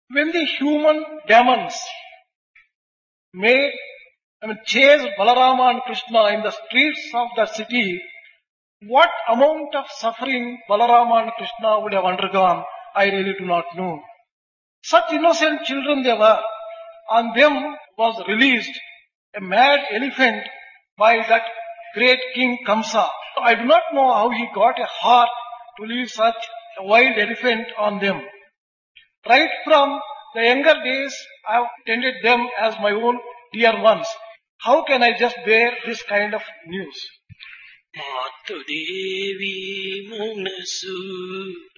When the human demons chased Balarama and Krishna in the streets of the city, what amount of suffering Balarama and Krishna would have undergone, I really do not know. Such innocent children they were. On them was released a mad elephant by that great king Kamsa. I do not know how he got a heart to leave such a wild elephant on them. Right from the younger days, I have tended them as my own dear ones. How can I just bear this kind of news? మాతృదేవి మనసు